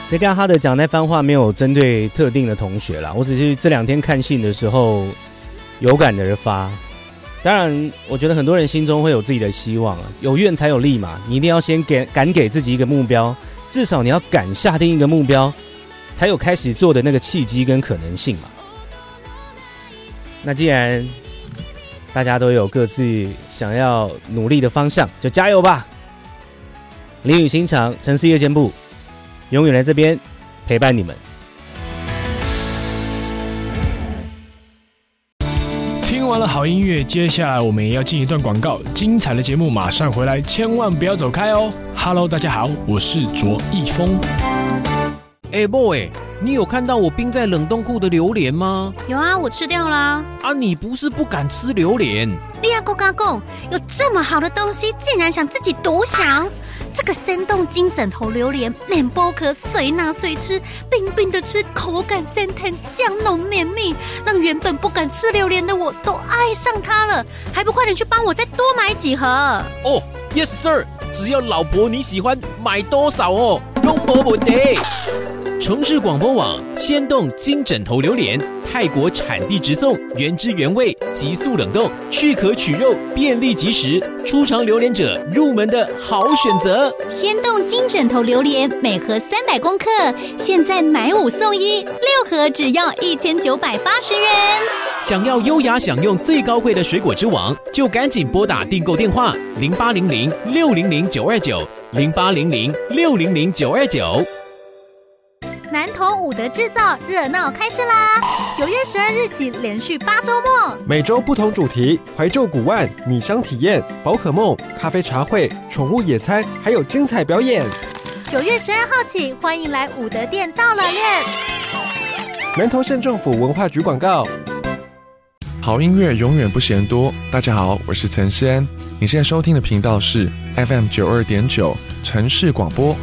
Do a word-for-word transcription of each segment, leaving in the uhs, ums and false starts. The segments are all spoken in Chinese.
所以刚刚哈德讲那番话没有针对特定的同学啦，我只是这两天看信的时候有感而发。当然我觉得很多人心中会有自己的希望啊，有愿才有力嘛，你一定要先给敢给自己一个目标，至少你要敢下定一个目标，才有开始做的那个契机跟可能性嘛。那既然大家都有各自想要努力的方向，就加油吧。林语新长城市夜间部永远来这边陪伴你们。 听完了好音乐，接下来我们也要进一段广告，精彩的节目马上回来，千万不要走开哦。Hello， 大家好，我是卓一峰。 哎 boy， 你有看到我冰在冷冻库的榴莲吗？ 有啊，我吃掉啦。 啊，你不是不敢吃榴莲？ 你阿公阿公，有这么好的东西，竟然想自己独享？这个生动金枕头榴莲，免剥壳，随拿随吃，冰冰的吃，口感鲜甜，香浓绵密，让原本不敢吃榴莲的我都爱上它了。还不快点去帮我再多买几盒？ 哦 ，Yes sir， 只要老婆你喜欢，买多少哦，都没问题。城市广播网鲜冻金枕头榴莲，泰国产地直送，原汁原味，急速冷冻，去壳取肉，便利即食，初尝榴莲者入门的好选择。 鲜冻金枕头榴莲每盒三百公克，现在买五送一，六盒只要一千九百八十元。 想要优雅享用最高贵的水果之王，就赶紧拨打订购电话零八零零六零零九二九零八零零六零零九二九。 南投五德制造热闹开市啦！九月十二日起，连续八周末， 每周不同主题，怀旧古玩、米香体验、宝可梦、咖啡茶会、宠物野餐，还有精彩表演。 九月十二号起，欢迎来五德店到了练。 南投县政府文化局广告。 好音乐永远不嫌多。大家好，我是陈诗安，你现在收听的频道是 F M 九二点九城市广播。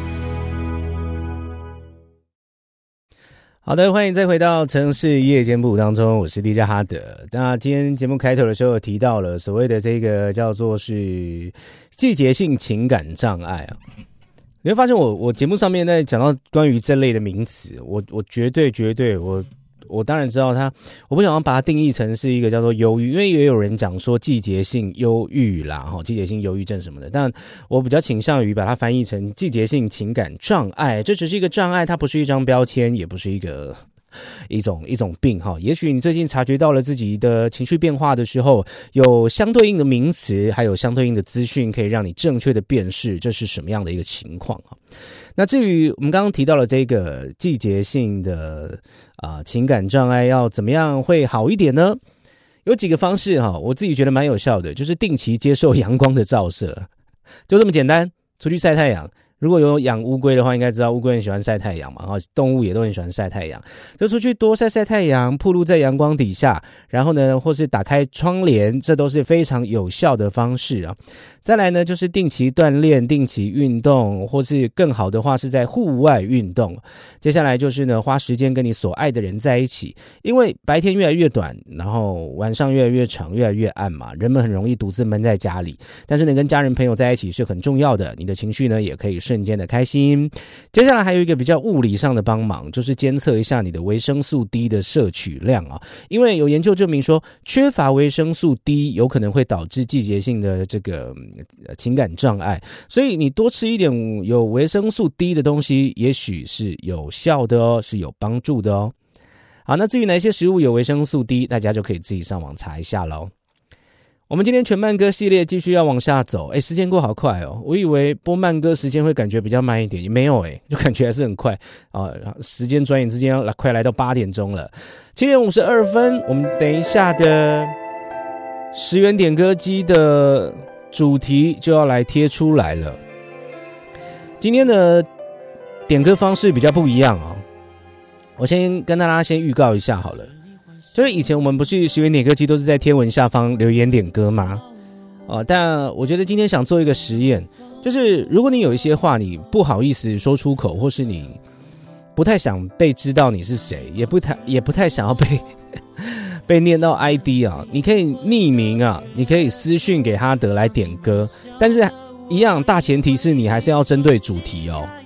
好的，欢迎再回到城市夜间部当中，我是 D J 哈德。那今天节目开头的时候提到了所谓的这个叫做是季节性情感障碍啊，你会发现我我节目上面在讲到关于这类的名词，我我绝对绝对我。我当然知道它，我不想要把它定义成是一个叫做忧郁，因为也有人讲说季节性忧郁啦，季节性忧郁症什么的，但我比较倾向于把它翻译成季节性情感障碍。这只是一个障碍，它不是一张标签，也不是一个一种一种病哈。也许你最近察觉到了自己的情绪变化的时候，有相对应的名词，还有相对应的资讯，可以让你正确的辨识这是什么样的一个情况哈。那至于我们刚刚提到了这个季节性的啊、呃、情感障碍要怎么样会好一点呢？有几个方式哈，我自己觉得蛮有效的，就是定期接受阳光的照射，就这么简单，出去晒太阳。如果有养乌龟的话，应该知道乌龟很喜欢晒太阳嘛，动物也都很喜欢晒太阳，就出去多晒晒太阳，暴露在阳光底下，然后呢，或是打开窗帘，这都是非常有效的方式啊。再来呢，就是定期锻炼、定期运动，或是更好的话是在户外运动。接下来就是呢，花时间跟你所爱的人在一起，因为白天越来越短，然后晚上越来越长，越来越暗嘛，人们很容易独自闷在家里，但是能跟家人朋友在一起是很重要的，你的情绪呢也可以瞬间的开心。接下来还有一个比较物理上的帮忙，就是监测一下你的维生素 D 的摄取量啊，因为有研究证明说，缺乏维生素 D 有可能会导致季节性的这个情感障碍，所以你多吃一点有维生素 D 的东西，也许是有效的哦，是有帮助的哦。好，那至于哪些食物有维生素 D， 大家就可以自己上网查一下咯。我们今天全慢歌系列继续要往下走，诶，时间过好快哦，我以为播慢歌时间会感觉比较慢一点，也没有诶，就感觉还是很快啊、哦！时间转眼之间要快来到八点钟了，七点五十二分，我们等一下的十元点歌机的主题就要来贴出来了。今天的点歌方式比较不一样哦，我先跟大家先预告一下好了。就是以前我们不是十元点歌机都是在贴文下方留言点歌吗？哦，但我觉得今天想做一个实验，就是如果你有一些话你不好意思说出口，或是你不太想被知道你是谁，也不太也不太想要被被念到 I D 啊，你可以匿名啊，你可以私讯给哈德来点歌，但是一样大前提是你还是要针对主题哦。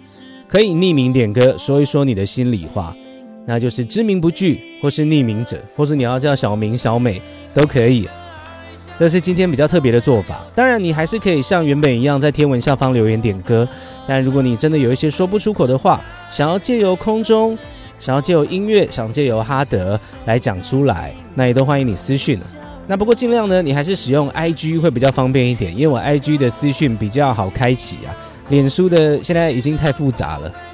可以匿名点歌，说一说你的心里话，那就是知名不惧，或是匿名者，或是你要叫小明小美都可以。这是今天比较特别的做法。当然你还是可以像原本一样在贴文下方留言点歌，但如果你真的有一些说不出口的话，想要借由空中，想要借由音乐，想借由哈德来讲出来，那也都欢迎你私讯。那不过尽量呢，你还是使用 I G 会比较方便一点，因为我 I G 的私讯比较好开启啊，脸书的现在已经太复杂了，